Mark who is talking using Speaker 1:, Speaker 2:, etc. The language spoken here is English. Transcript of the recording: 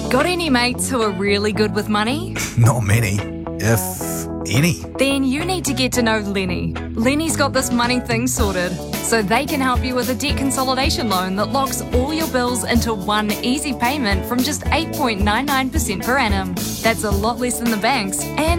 Speaker 1: Got any mates who are really good with money?
Speaker 2: Not many, if any.
Speaker 1: Then you need to get to know Lenny. Lenny's got this money thing sorted, so they can help you with a debt consolidation loan that locks all your bills into one easy payment from just 8.99% per annum. That's a lot less than the banks, and